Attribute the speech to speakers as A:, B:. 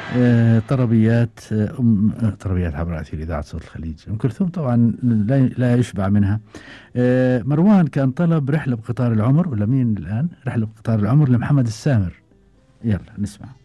A: طربيات طربيات عبر أثير إذاعة صوت الخليج. أم كلثوم طبعا لا يشبع منها. مروان كان طلب رحلة بقطار العمر، ولا مين الآن؟ رحلة بقطار العمر لمحمد السامر. يلا نسمع.